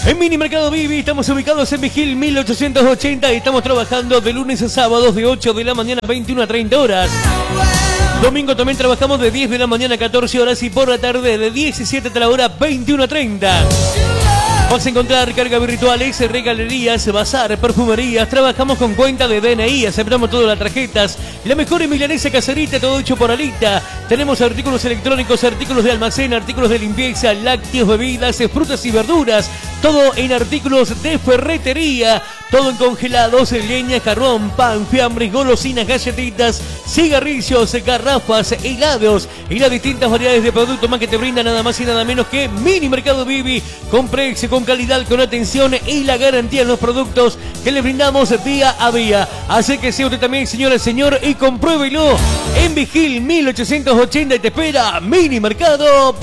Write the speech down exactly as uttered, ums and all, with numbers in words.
En Mini Mercado Vivi estamos ubicados en Vigil mil ochocientos ochenta y estamos trabajando de lunes a sábados de ocho de la mañana a veintiuna a treinta horas. Domingo también trabajamos de diez de la mañana a catorce horas y por la tarde de diecisiete de la hora veintiuna a treinta. Vas a encontrar cargas virtuales, regalerías, bazar, perfumerías. Trabajamos con cuenta de D N I, aceptamos todas las tarjetas. La mejor milanesa caserita, todo hecho por Alita. Tenemos artículos electrónicos, artículos de almacén, artículos de limpieza, lácteos, bebidas, frutas y verduras. Todo en artículos de ferretería. Todo en congelados, leña, carbón, pan, fiambres, golosinas, galletitas, cigarrillos, garrafas, helados y las distintas variedades de productos más que te brinda nada más y nada menos que Mini Mercado Vivi. Con precio, con calidad, con atención y la garantía en los productos que les brindamos día a día. Así que sea usted también, señora, señor, y compruébelo en Vigil mil ochocientos ochenta y te espera Mini Mercado Vivi.